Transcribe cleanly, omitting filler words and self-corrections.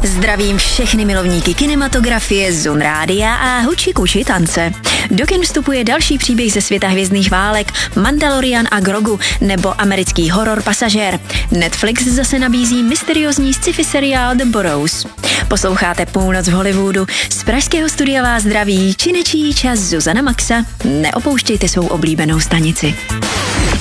Zdravím všechny milovníky kinematografie, Zun Rádia a huči kuči tance. Do kin vstupuje další příběh ze světa hvězdných válek, Mandalorian a Grogu nebo americký horor Pasažér. Netflix zase nabízí mysteriózní sci-fi seriál The Burrows. Posloucháte Půlnoc v Hollywoodu. Z pražského studia vás zdraví činečí čas Zuzana Maxa. Neopouštějte svou oblíbenou stanici.